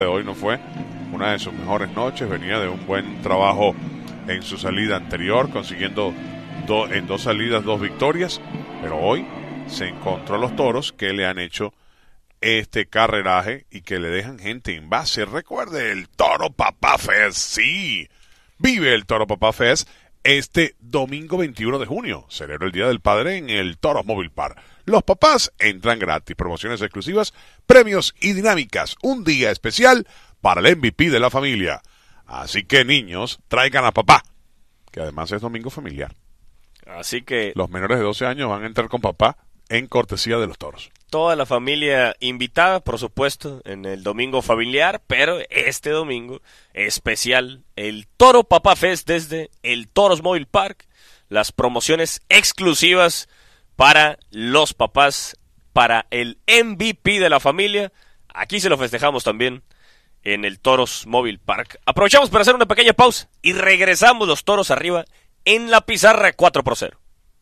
de hoy no fue una de sus mejores noches, venía de un buen trabajo en su salida anterior, consiguiendo en 2 salidas 2 victorias, pero hoy se encontró a los toros que le han hecho este carreraje y que le dejan gente en base. Recuerde el Toro Papá Fest, sí, vive el Toro Papá Fest este domingo 21 de junio, celebra el Día del Padre en el Toros Mobile Park. Los papás entran gratis, promociones exclusivas, premios y dinámicas, un día especial para el MVP de la familia. Así que niños, traigan a papá, que además es domingo familiar. Así que los menores de 12 años van a entrar con papá en cortesía de los toros. Toda la familia invitada, por supuesto, en el domingo familiar, pero este domingo especial, el Toro Papá Fest desde el Toros Mobile Park, las promociones exclusivas para los papás, para el MVP de la familia. Aquí se lo festejamos también en el Toros Mobile Park. Aprovechamos para hacer una pequeña pausa y regresamos los toros arriba en la pizarra 4-0.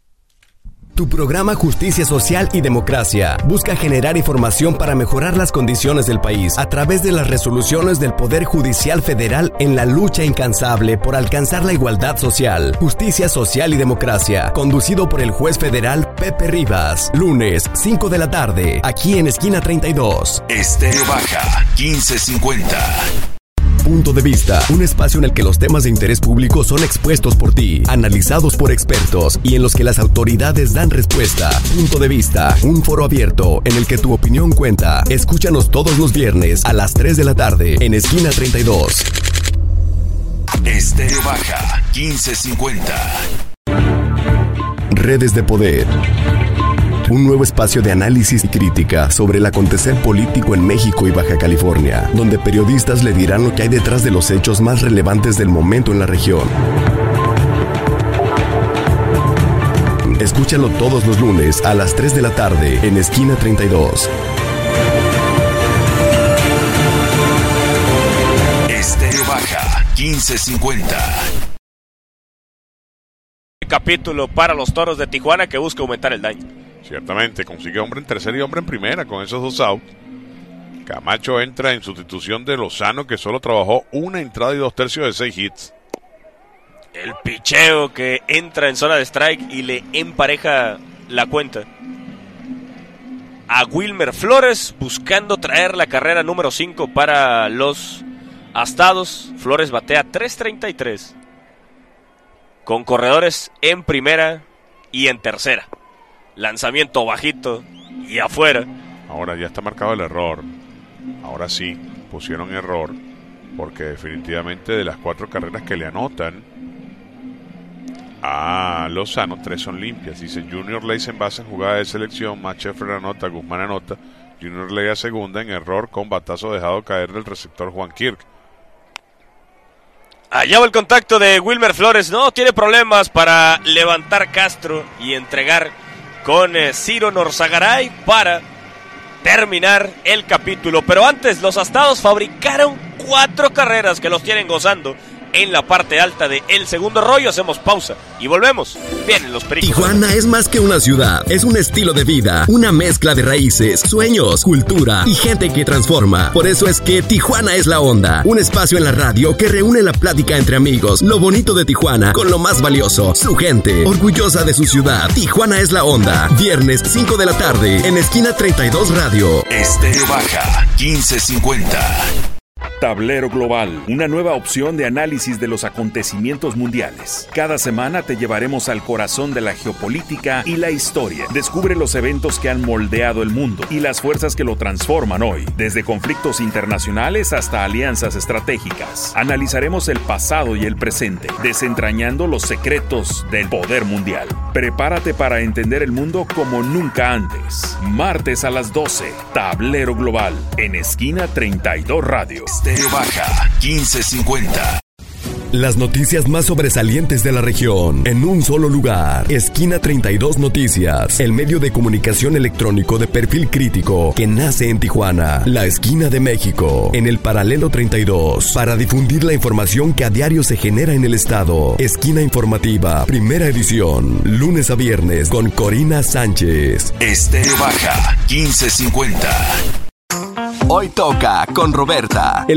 Tu programa Justicia Social y Democracia busca generar información para mejorar las condiciones del país a través de las resoluciones del Poder Judicial Federal en la lucha incansable por alcanzar la igualdad social. Justicia Social y Democracia, conducido por el juez federal Pepe Rivas. Lunes, 5 de la tarde, aquí en Esquina 32. Estéreo Baja, 1550. Punto de Vista, un espacio en el que los temas de interés público son expuestos por ti, analizados por expertos y en los que las autoridades dan respuesta. Punto de Vista, un foro abierto en el que tu opinión cuenta. Escúchanos todos los viernes a las 3 de la tarde en Esquina 32. Estéreo Baja, 1550. Redes de Poder. Un nuevo espacio de análisis y crítica sobre el acontecer político en México y Baja California, donde periodistas le dirán lo que hay detrás de los hechos más relevantes del momento en la región. Escúchalo todos los lunes a las 3 de la tarde en Esquina 32. Estéreo Baja, 1550. Capítulo para los Toros de Tijuana que busca aumentar el daño. Ciertamente, consigue hombre en tercera y hombre en primera con esos 2 outs. Camacho entra en sustitución de Lozano, que solo trabajó 1 entrada y 2/3 de 6 hits. El picheo que entra en zona de strike y le empareja la cuenta a Wilmer Flores, buscando traer la carrera número 5 para los Astados. Flores batea .333 con corredores en primera y en tercera. Lanzamiento bajito y afuera. Ahora ya está marcado el error. Ahora sí, pusieron error, porque definitivamente de las 4 carreras que le anotan a Lozano, 3 son limpias. Dice Junior Ley en base en jugada de selección, Matt Sheffer anota, Guzmán anota, Junior Ley a segunda en error con batazo dejado caer del receptor Juan Kirk. Allá va el contacto de Wilmer Flores. No tiene problemas para levantar Castro y entregar con Ciro Norzagaray para terminar el capítulo. Pero antes, los Astados fabricaron 4 carreras que los tienen gozando en la parte alta de el segundo rollo. Hacemos pausa y volvemos. Vienen los Pericos. Tijuana es más que una ciudad, es un estilo de vida, una mezcla de raíces, sueños, cultura y gente que transforma. Por eso es que Tijuana es la onda, un espacio en la radio que reúne la plática entre amigos, lo bonito de Tijuana con lo más valioso, su gente, orgullosa de su ciudad. Tijuana es la onda. Viernes 5 de la tarde en Esquina 32 Radio. Estéreo Baja, 1550. Tablero Global, una nueva opción de análisis de los acontecimientos mundiales. Cada semana te llevaremos al corazón de la geopolítica y la historia. Descubre los eventos que han moldeado el mundo y las fuerzas que lo transforman hoy, desde conflictos internacionales hasta alianzas estratégicas. Analizaremos el pasado y el presente, desentrañando los secretos del poder mundial. Prepárate para entender el mundo como nunca antes. Martes a las 12, Tablero Global, en Esquina 32 Radio. Estéreo Baja, 1550. Las noticias más sobresalientes de la región en un solo lugar. Esquina 32 Noticias, el medio de comunicación electrónico de perfil crítico que nace en Tijuana, la esquina de México, en el paralelo 32, para difundir la información que a diario se genera en el estado. Esquina informativa, primera edición, lunes a viernes con Corina Sánchez. Estéreo Baja, 1550. Hoy toca con Roberta.